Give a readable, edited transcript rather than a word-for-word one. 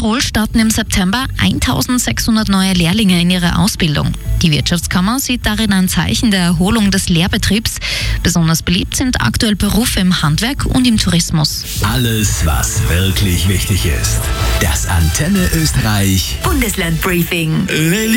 Tirol starten im September 1600 neue Lehrlinge in ihre Ausbildung. Die Wirtschaftskammer sieht darin ein Zeichen der Erholung des Lehrbetriebs. Besonders beliebt sind aktuell Berufe im Handwerk und im Tourismus. Alles, was wirklich wichtig ist. Das Antenne Österreich Bundesland Briefing.